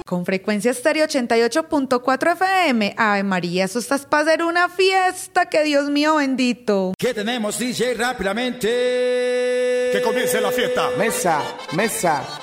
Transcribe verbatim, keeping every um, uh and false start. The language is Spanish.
Con Frecuencia Estéreo ochenta y ocho punto cuatro F M. Ave María, eso estás para hacer una fiesta, que Dios mío bendito. ¿Qué tenemos, D J? Rápidamente. Que comience la fiesta. Mesa, mesa,